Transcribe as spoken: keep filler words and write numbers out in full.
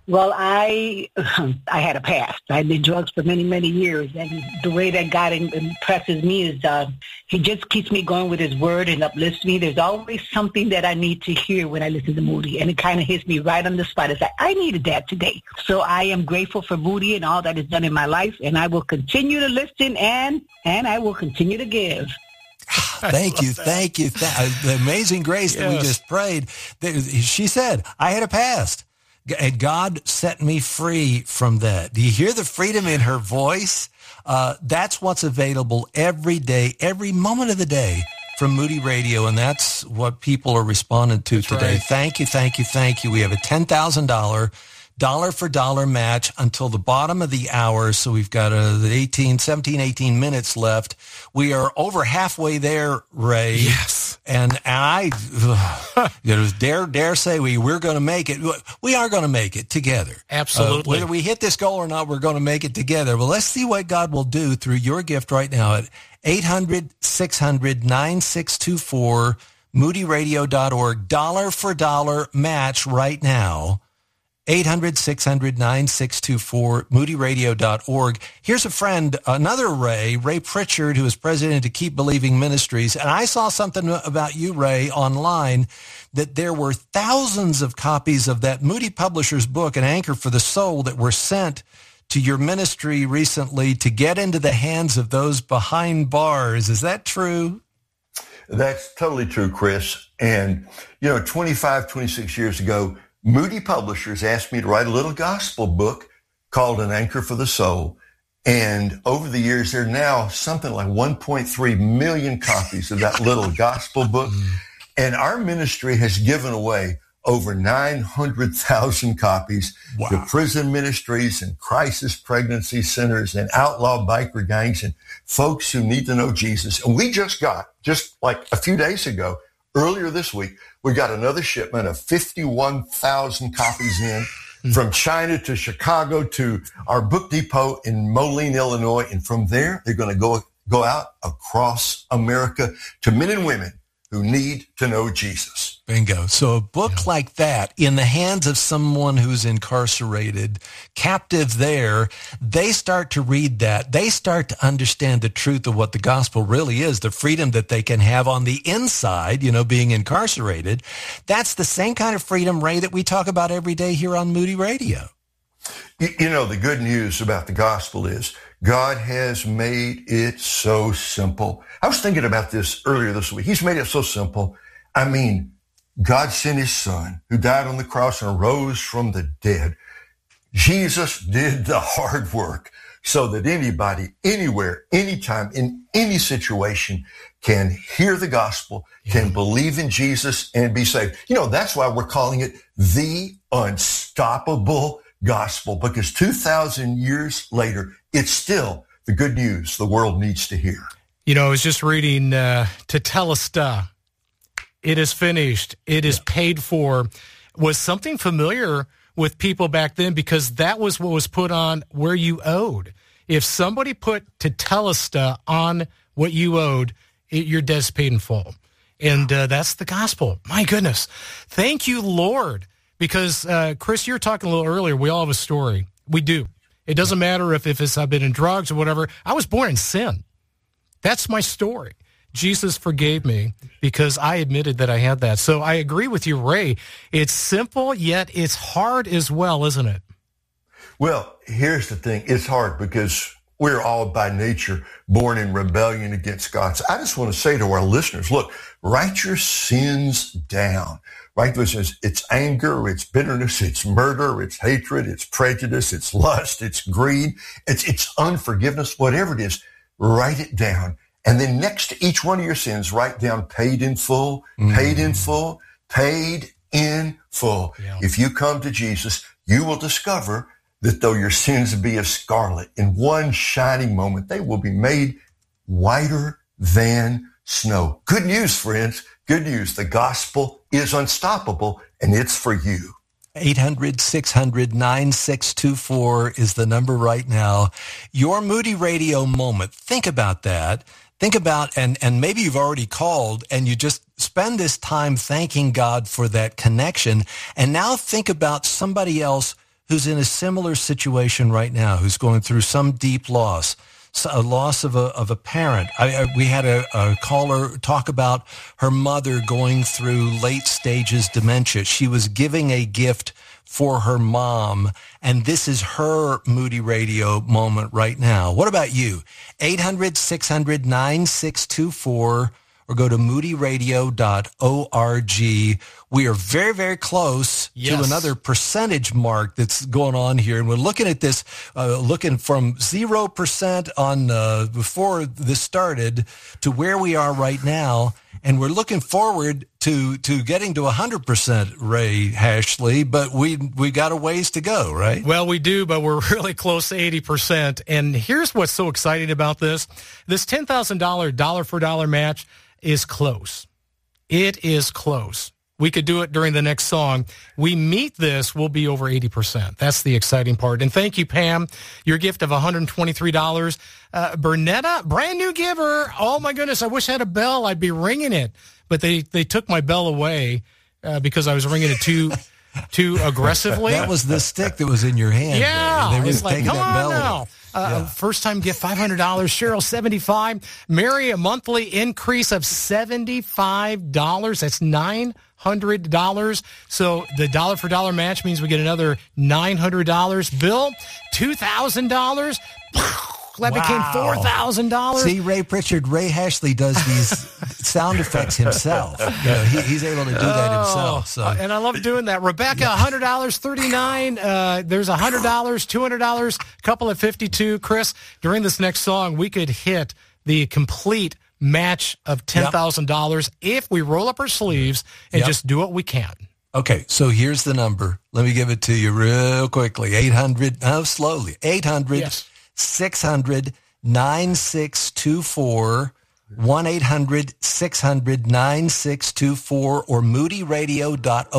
Well, I I had a past. I did drugs for many, many years. And the way that God impresses me is uh, he just keeps me going with his word and uplifts me. There's always something that I need to hear when I listen to Moody. And it kind of hits me right on the spot. It's like, I needed that today. So I am grateful for Moody and all that is done in my life. And I will continue to listen and, and I will continue to give. Thank you, thank you. Th- the amazing grace yes. that we just prayed. She said, I had a past. And God set me free from that. Do you hear the freedom in her voice? Uh, that's what's available every day, every moment of the day from Moody Radio, and that's what people are responding to that's today. Right. Thank you, thank you, thank you. We have a ten thousand dollars dollar-for-dollar match until the bottom of the hour, so we've got uh, eighteen, seventeen, eighteen minutes left. We are over halfway there, Ray. Yes. And, and I uh, you know, dare dare say we, we're going to make it. We are going to make it together. Absolutely. Uh, whether we hit this goal or not, we're going to make it together. Well, let's see what God will do through your gift right now at eight hundred, six hundred, nine six two four, moody radio dot org. Dollar-for-dollar match right now. eight hundred, six hundred, nine six two four, moody radio dot org. Here's a friend, another Ray, Ray Pritchard, who is president of Keep Believing Ministries. And I saw something about you, Ray, online, that there were thousands of copies of that Moody Publishers book, An Anchor for the Soul, that were sent to your ministry recently to get into the hands of those behind bars. Is that true? That's totally true, Chris. And, you know, twenty-five, twenty-six years ago, Moody Publishers asked me to write a little gospel book called An Anchor for the Soul. And over the years, there are now something like one point three million copies of that little gospel book. And our ministry has given away over nine hundred thousand copies wow. to prison ministries and crisis pregnancy centers and outlaw biker gangs and folks who need to know Jesus. And we just got, just like a few days ago, earlier this week, we got another shipment of fifty-one thousand copies in from China to Chicago to our book depot in Moline, Illinois. And from there, they're going to go, go out across America to men and women who need to know Jesus. Bingo. So a book yeah. like that in the hands of someone who's incarcerated, captive there, they start to read that. They start to understand the truth of what the gospel really is, the freedom that they can have on the inside, you know, being incarcerated. That's the same kind of freedom, Ray, that we talk about every day here on Moody Radio. You, you know, the good news about the gospel is God has made it so simple. I was thinking about this earlier this week. He's made it so simple. I mean, God sent his son who died on the cross and rose from the dead. Jesus did the hard work so that anybody, anywhere, anytime, in any situation can hear the gospel, can believe in Jesus and be saved. You know, that's why we're calling it the unstoppable gospel, because two thousand years later, it's still the good news the world needs to hear. You know, I was just reading uh, Tetelestai. It is finished. It is paid for. Was something familiar with people back then, because that was what was put on where you owed. If somebody put Tetelestai on what you owed, it, your debt's paid in full. And uh, that's the gospel. My goodness. Thank you, Lord. Because, uh, Chris, you were talking a little earlier. We all have a story. We do. It doesn't matter if, if it's I've been in drugs or whatever. I was born in sin. That's my story. Jesus forgave me because I admitted that I had that. So I agree with you, Ray. It's simple, yet it's hard as well, isn't it? Well, here's the thing. It's hard because we're all by nature born in rebellion against God. So I just want to say to our listeners, look, write your sins down. Right? It's anger, it's bitterness, it's murder, it's hatred, it's prejudice, it's lust, it's greed, it's, it's unforgiveness, whatever it is, write it down. And then next to each one of your sins, write down paid in full, mm. paid in full, paid in full. Yeah. If you come to Jesus, you will discover that though your sins be as scarlet, in one shining moment, they will be made whiter than snow. Good news, friends. Good news. The gospel is unstoppable, and it's for you. eight hundred, six hundred, nine six two four is the number right now. Your Moody Radio moment. Think about that. Think about, and, and maybe you've already called and you just spend this time thanking God for that connection. And now think about somebody else who's in a similar situation right now, who's going through some deep loss, a loss of a of a parent. I, I, we had a, a caller talk about her mother going through late stages dementia. She was giving a gift for her mom, and this is her Moody Radio moment right now. What about you? eight hundred, six hundred, nine six two four or go to moody radio dot org. We are very, very close yes. to another percentage mark that's going on here. And we're looking at this, uh, looking from zero percent on uh, before this started to where we are right now. And we're looking forward to to getting to one hundred percent, Ray Hashley, but we we got a ways to go, right? Well, we do, but we're really close to eighty percent. And here's what's so exciting about this. This ten thousand dollars dollar-for-dollar match is close. It is close. We could do it during the next song. We meet this, we'll be over eighty percent. That's the exciting part. And thank you, Pam. Your gift of one hundred twenty-three dollars. Uh, Bernetta, brand new giver. Oh, my goodness. I wish I had a bell. I'd be ringing it. But they, they took my bell away uh, because I was ringing it too too aggressively. That was the stick that was in your hand. Yeah. They were it's like, come that on bell now. Uh, yeah. First time gift, five hundred dollars. Cheryl, seventy-five dollars. Mary, a monthly increase of seventy-five dollars. That's nine hundred dollars. So the dollar for dollar match means we get another nine hundred dollars. Bill, two thousand dollars. That wow. became four thousand dollars. See, Ray Pritchard, Ray Hashley does these sound effects himself. You know, he, he's able to do that oh, himself. So. And I love doing that. Rebecca, one hundred dollars, thirty-nine dollars. Uh, there's one hundred dollars, two hundred dollars, couple of fifty-two. Chris, during this next song, we could hit the complete match of ten thousand dollars yep. if we roll up our sleeves and yep. just do what we can. Okay, so here's the number. Let me give it to you real quickly. eight hundred, no, slowly. eight hundred, yes. six hundred, nine six two four, one eight hundred, six hundred, nine six two four, or moody radio dot org.